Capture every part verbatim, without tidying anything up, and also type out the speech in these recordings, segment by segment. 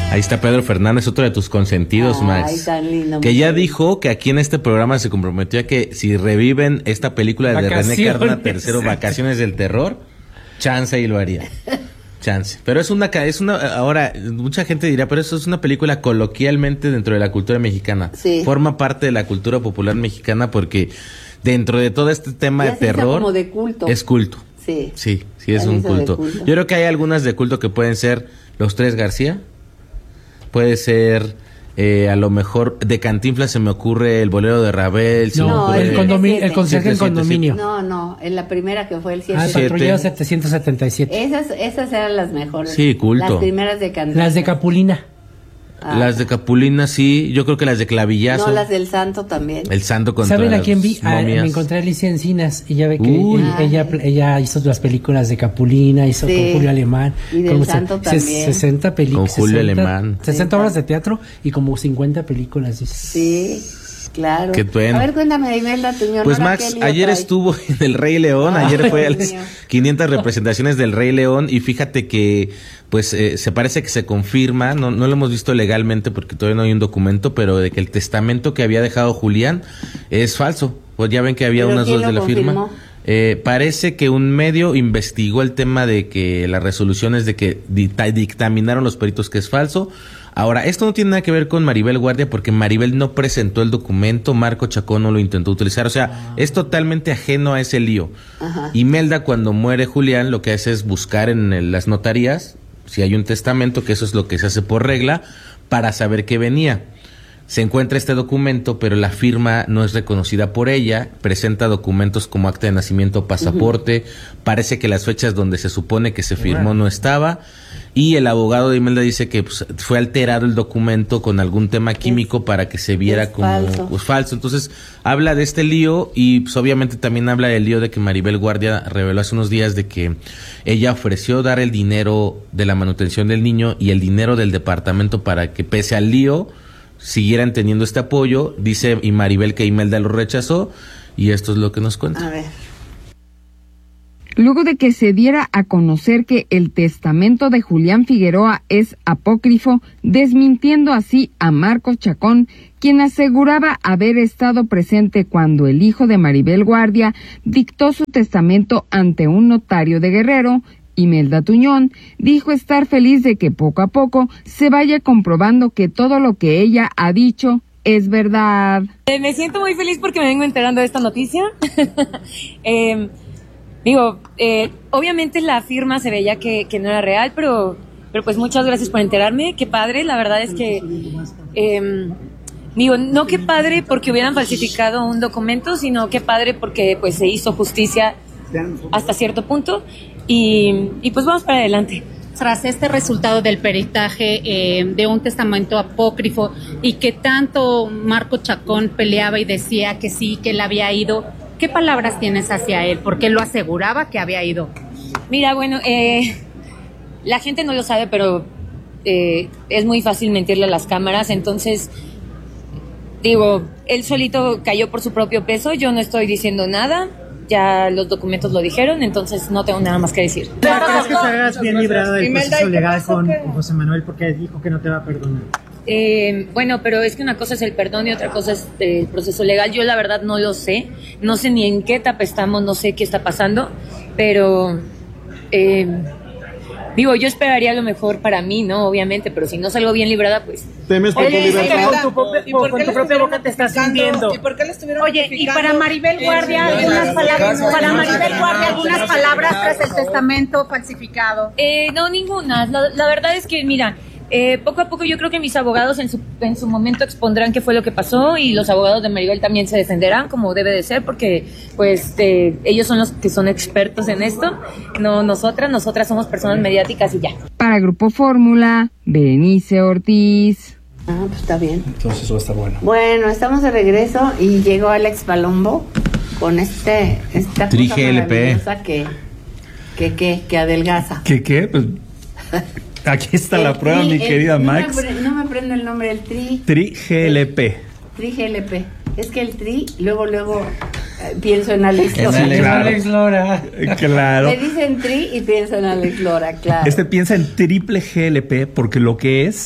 Ahí está Pedro Fernández, otro de tus consentidos, Ay, Max. tan lindo, que ya mujer. dijo que aquí en este programa se comprometió a que si reviven esta película de Vacaciones. René Cardona tercero, Vacaciones del Terror, chance y lo haría. Chance. Pero es una, ca- es una, ahora, mucha gente dirá, pero eso es una película coloquialmente dentro de la cultura mexicana. Sí. Forma parte de la cultura popular mexicana porque dentro de todo este tema Ya de se hizo terror, como de culto. es culto. Sí. Sí, sí es Ya un se hizo de culto. culto. Yo creo que hay algunas de culto que pueden ser Los Tres García, puede ser eh, a lo mejor de Cantinflas se me ocurre El Bolero de Ravel, se me No, ocurre- el el, condomi- siete. el conserje en siete, siete, condominio. No, no, en la primera que fue el siete. Ah, Siete. patrullero setecientos setenta y siete. Esas, esas eran las mejores. Sí, culto. Las primeras de Cantinflas. Las de Capulina. Ah. Las de Capulina, sí, yo creo que las de Clavillazo, No, las del Santo también. El Santo contra ¿Saben a las quién vi? Ah, momias. me encontré a Alicia Encinas y ya ve que Uy. ella, ella, ella hizo las películas de Capulina, hizo Sí. con Julio Alemán. Y del como se- Santo se- también. sesenta películas. Con Julio Alemán. sesenta obras de teatro y como cincuenta películas. dice. Sí, claro. Qué bueno. A ver, cuéntame, Imelda Tuñón. Pues ¿ahora Max, qué lío ayer traes? estuvo en El Rey León, Ay, ayer fue a Dios las mío. quinientas representaciones del Rey León y fíjate que pues eh, se parece que se confirma, no, no lo hemos visto legalmente porque todavía no hay un documento, pero de que el testamento que había dejado Julián es falso. Pues ya ven que había ¿Pero unas quién dos de lo la firma. confirmó? Eh, parece que un medio investigó el tema de que las resoluciones de que dicta- dictaminaron los peritos que es falso. Ahora, esto no tiene nada que ver con Maribel Guardia porque Maribel no presentó el documento, Marco Chacón no lo intentó utilizar, o sea, es totalmente ajeno a ese lío. Ajá. Imelda, cuando muere Julián, lo que hace es buscar en el- las notarías si hay un testamento, que eso es lo que se hace por regla, para saber qué venía. Se encuentra este documento, pero la firma no es reconocida por ella, presenta documentos como acta de nacimiento, pasaporte, parece que las fechas donde se supone que se firmó no estaba, y el abogado de Imelda dice que pues, fue alterado el documento con algún tema químico para que se viera es como falso. pues, falso. Entonces, habla de este lío y pues, obviamente también habla del lío de que Maribel Guardia reveló hace unos días de que ella ofreció dar el dinero de la manutención del niño y el dinero del departamento para que pese al lío siguieran teniendo este apoyo. Dice y Maribel que Imelda lo rechazó y esto es lo que nos cuenta. A ver. Luego de que se diera a conocer que el testamento de Julián Figueroa es apócrifo, desmintiendo así a Marcos Chacón, quien aseguraba haber estado presente cuando el hijo de Maribel Guardia dictó su testamento ante un notario de Guerrero. Imelda Tuñón dijo estar feliz de que poco a poco se vaya comprobando que todo lo que ella ha dicho es verdad. Eh, me siento muy feliz porque me vengo enterando de esta noticia. eh, digo, eh, obviamente la firma se veía que, que no era real, pero, pero pues muchas gracias por enterarme. Qué padre, la verdad es que... Eh, digo, no qué padre porque hubieran falsificado un documento, sino qué padre porque pues se hizo justicia hasta cierto punto y, y pues vamos para adelante. Tras este resultado del peritaje eh, de un testamento apócrifo y que tanto Marco Chacón peleaba y decía que sí, que él había ido, ¿qué palabras tienes hacia él? Porque él lo aseguraba que había ido. Mira, bueno, eh, la gente no lo sabe, pero eh, es muy fácil mentirle a las cámaras, entonces, digo, él solito cayó por su propio peso, yo no estoy diciendo nada. Ya los documentos lo dijeron, entonces no tengo nada más que decir. ¿Crees que salgas bien librada del proceso legal con, con José Manuel porque dijo que no te va a perdonar? Eh, bueno, pero es que una cosa es el perdón y otra cosa es el proceso legal. Yo la verdad no lo sé, no sé ni en qué etapa estamos, no sé qué está pasando, pero eh, digo, yo esperaría lo mejor para mí, ¿no? Obviamente, pero si no salgo bien librada, pues... ¿Temes por tu libertad? Con tu, propia, con tu propia boca te estás hundiendo. ¿Y por qué le estuvieron Oye, y para Maribel Guardia, en- algunas en- palabras, en- para en- Maribel Guardia, algunas palabras tras el testamento falsificado. Eh, no, ninguna. La, la verdad es que, mira, eh, poco a poco yo creo que mis abogados en su, en su momento expondrán qué fue lo que pasó y los abogados de Maribel también se defenderán como debe de ser porque pues eh, ellos son los que son expertos en esto, no nosotras, nosotras somos personas mediáticas y ya. Para Grupo Fórmula, Berenice Ortiz. Ah, pues está bien. Entonces eso va a estar bueno. Bueno, estamos de regreso y llegó Alex Palombo con este esta Tri cosa G L P. maravillosa que que que que adelgaza. ¿Qué qué? Pues aquí está la El prueba, tri- mi el- querida no Max. Me, apre- no me aprendo el nombre del tri. Tri G L P. Tri G L P. Es que el tri, luego, luego eh, pienso en Alex En Lora. Alex Claro. Alex Lora. Claro. Me dicen tri y pienso en Alex Lora, claro. Este piensa en triple G L P porque lo que es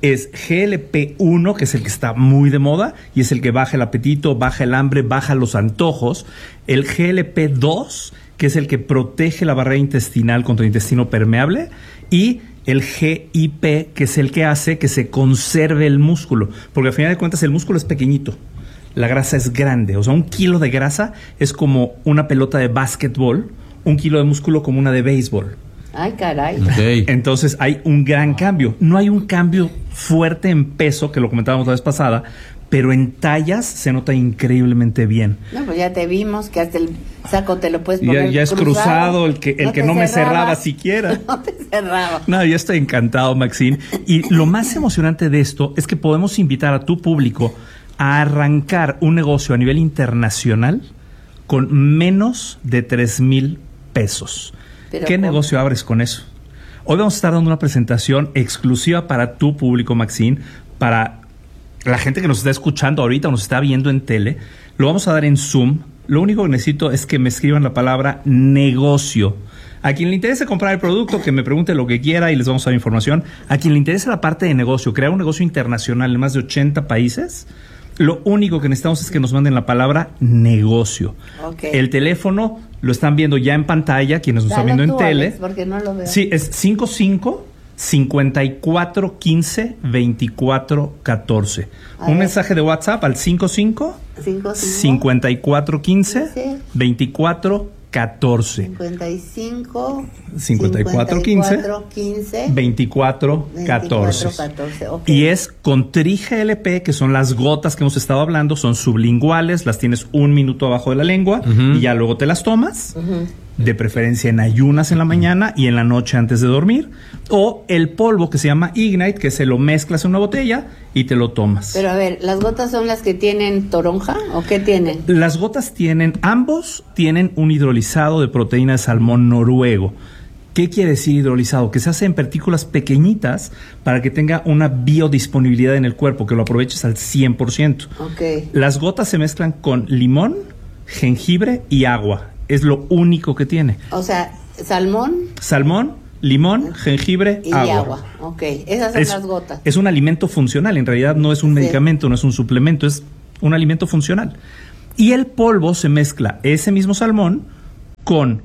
es G L P uno, que es el que está muy de moda y es el que baja el apetito, baja el hambre, baja los antojos. El G L P dos, que es el que protege la barrera intestinal contra el intestino permeable. Y el G I P, que es el que hace que se conserve el músculo. Porque al final de cuentas el músculo es pequeñito, la grasa es grande. O sea, un kilo de grasa es como una pelota de básquetbol, un kilo de músculo como una de béisbol. Ay, caray. Okay. Entonces hay un gran cambio. No hay un cambio fuerte en peso, que lo comentábamos la vez pasada, pero en tallas se nota increíblemente bien. No, pues ya te vimos que hasta el saco te lo puedes poner Ya, ya es cruzado, cruzado el que, el no que te no me cerraba. cerraba siquiera. No te cerraba. No, yo estoy encantado, Maxine. Y lo más emocionante de esto es que podemos invitar a tu público a arrancar un negocio a nivel internacional con menos de tres mil pesos. Pero ¿Qué ¿cómo? negocio abres con eso? Hoy vamos a estar dando una presentación exclusiva para tu público, Maxine, para la gente que nos está escuchando ahorita o nos está viendo en tele. Lo vamos a dar en Zoom. Lo único que necesito es que me escriban la palabra negocio. A quien le interese comprar el producto, que me pregunte lo que quiera y les vamos a dar información. A quien le interese la parte de negocio, crear un negocio internacional en más de ochenta países, lo único que necesitamos es que nos manden la palabra negocio. Okay. El teléfono lo están viendo ya en pantalla, quienes nos están Dalo viendo tú, en tele. Alex, porque no lo veo. Sí, es cinco cinco, cincuenta y cuatro, quince, veinticuatro, catorce. A Un ver. mensaje de WhatsApp al cinco cinco, cinco, cinco, cincuenta y cuatro, quince, Sí. veinticuatro, catorce. cincuenta y cinco, cincuenta y cuatro, quince, quince, veinticuatro, catorce. catorce. Ok. Y es con Tri-G L P, que son las gotas que hemos estado hablando, son sublinguales, las tienes un minuto abajo de la lengua y ya luego te las tomas. Ujú. De preferencia en ayunas en la mañana y en la noche antes de dormir. O el polvo que se llama Ignite, que se lo mezclas en una botella y te lo tomas. Pero a ver, ¿las gotas son las que tienen toronja o qué tienen? Las gotas tienen, ambos tienen un hidrolizado de proteína de salmón noruego. ¿Qué quiere decir hidrolizado? Que se hace en partículas pequeñitas para que tenga una biodisponibilidad en el cuerpo, que lo aproveches al cien por ciento. Ok. Las gotas se mezclan con limón, jengibre y agua. Es lo único que tiene. O sea, salmón Salmón, limón, jengibre, y agua. agua. Ok, esas son Es, las gotas. es un alimento funcional, en realidad no es un Sí. medicamento, no es un suplemento, es un alimento funcional. Y el polvo se mezcla ese mismo salmón con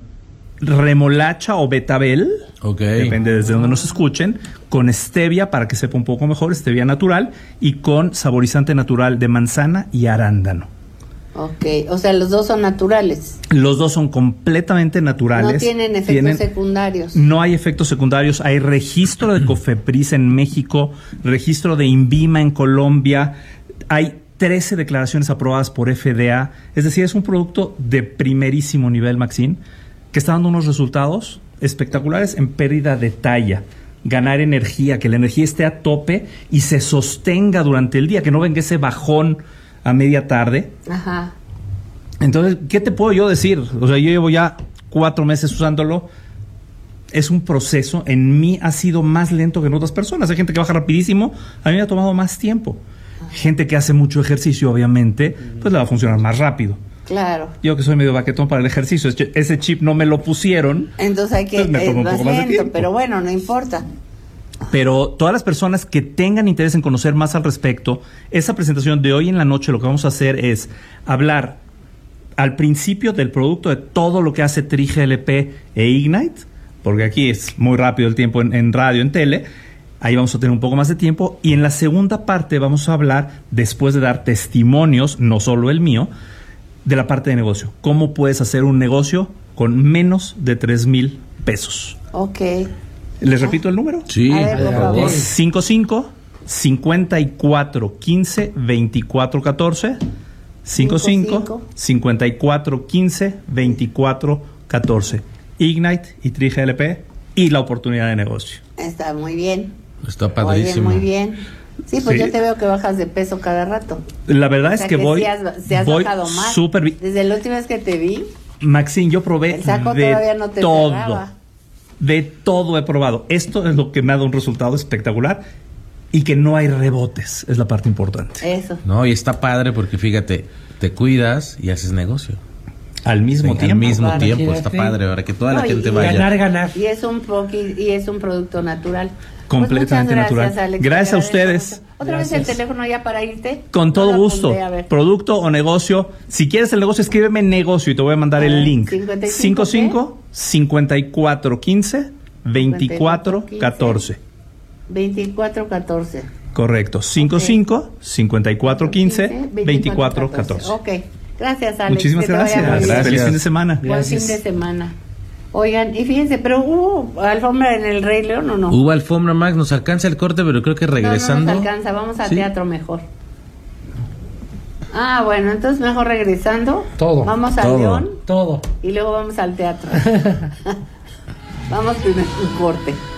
remolacha o betabel, Ok. depende desde donde nos escuchen, con stevia para que sepa un poco mejor, stevia natural, y con saborizante natural de manzana y arándano. Ok, o sea, los dos son naturales. Los dos son completamente naturales. No tienen efectos Tienen- secundarios. No hay efectos secundarios. Hay registro de Cofepris en México, registro de INVIMA en Colombia. Hay trece declaraciones aprobadas por F D A. Es decir, es un producto de primerísimo nivel, Maxine, que está dando unos resultados espectaculares en pérdida de talla, ganar energía, que la energía esté a tope y se sostenga durante el día, que no venga ese bajón a media tarde. Ajá. Entonces, ¿qué te puedo yo decir? O sea, yo llevo ya cuatro meses usándolo. Es un proceso. En mí ha sido más lento que en otras personas. Hay gente que baja rapidísimo. A mí me ha tomado más tiempo. Gente que hace mucho ejercicio, obviamente, pues le va a funcionar más rápido. Claro. Yo que soy medio baquetón para el ejercicio, ese- ese chip no me lo pusieron. Entonces hay que Pues me es toma un más poco más de lento, tiempo. pero bueno, no importa. Pero todas las personas que tengan interés en conocer más al respecto, esa presentación de hoy en la noche lo que vamos a hacer es hablar al principio del producto, de todo lo que hace Tri-G L P e Ignite, porque aquí es muy rápido el tiempo en, en radio, en tele. Ahí vamos a tener un poco más de tiempo. Y en la segunda parte vamos a hablar, después de dar testimonios, no solo el mío, de la parte de negocio. ¿Cómo puedes hacer un negocio con menos de tres mil pesos? Ok. ¿Les repito el número? Sí, A ver, por por favor. favor. cinco cinco, cincuenta y cuatro, quince, veinticuatro, catorce. cinco cinco, cincuenta y cuatro, quince, veinticuatro, catorce. Ignite y Tri-G L P y la oportunidad de negocio. Está muy bien. Está Oye, padrísimo. muy bien. Sí, pues Sí. yo te veo que bajas de peso cada rato. La verdad O es sea que, voy, sí has, sí has voy bajado más. súper bien. Desde la última vez que te vi, Maxine, yo probé el saco de todavía no te todo. cerraba. De todo he probado. Esto es lo que me ha dado un resultado espectacular y que no hay rebotes. Es la parte importante. Eso. No, y está padre porque fíjate, te cuidas y haces negocio. Al mismo Sí, tiempo. Al mismo Claro, tiempo, imagínate. está padre, ahora que toda la No, y- gente y vaya. Ganar, ganar. Y es un poqui- y es un producto natural. Completamente Pues muchas gracias, natural. Alex, Gracias te a agradezco ustedes. mucho. Otra vez el teléfono ya para irte. Con todo No lo gusto. apunté, a ver. Producto o negocio. Si quieres el negocio, escríbeme negocio y te voy a mandar A el ver, link. cincuenta y cinco, cincuenta y cinco, cincuenta y cuatro, quince, veinticuatro, catorce. veinticuatro catorce. Correcto. cincuenta y cinco, cincuenta y cuatro, quince, veinticuatro, catorce. Ok. Gracias, Alex. Muchísimas que te vaya gracias. muy bien. Feliz fin de semana. Buen Gracias. fin de semana. Oigan, y fíjense, pero hubo alfombra en el Rey León o no? Hubo alfombra, Max, nos alcanza el corte, pero creo que regresando. No, no nos alcanza, vamos al Sí. teatro mejor. Ah, bueno, entonces mejor regresando. Todo. Vamos al Todo. León Todo. y luego vamos al teatro. Vamos primero un corte.